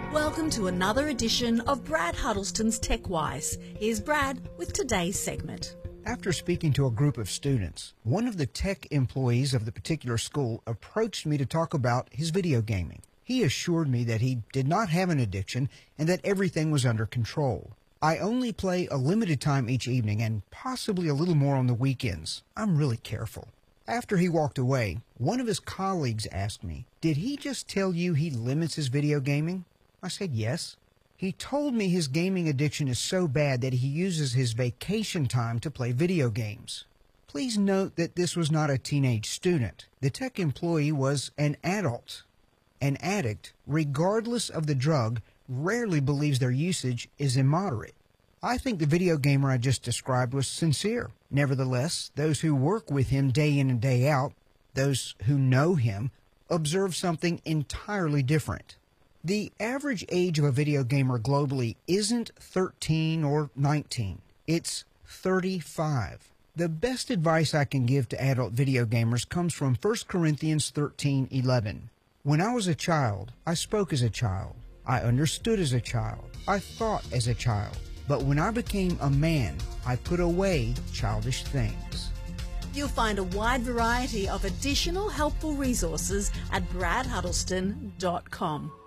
Welcome to another edition of Brad Huddleston's TechWise. Here's Brad with today's segment. After speaking to a group of students, one of the tech employees of the particular school approached me to talk about his video gaming. He assured me that he did not have an addiction and that everything was under control. I only play a limited time each evening and possibly a little more on the weekends. I'm really careful. After he walked away, one of his colleagues asked me, "Did he just tell you he limits his video gaming?" I said yes. He told me his gaming addiction is so bad that he uses his vacation time to play video games. Please note that this was not a teenage student. The tech employee was an adult. An addict, regardless of the drug, rarely believes their usage is immoderate. I think the video gamer I just described was sincere. Nevertheless, those who work with him day in and day out, those who know him, observe something entirely different. The average age of a video gamer globally isn't 13 or 19. It's 35. The best advice I can give to adult video gamers comes from 1 Corinthians 13:11. When I was a child, I spoke as a child. I understood as a child. I thought as a child. But when I became a man, I put away childish things. You'll find a wide variety of additional helpful resources at bradhuddleston.com.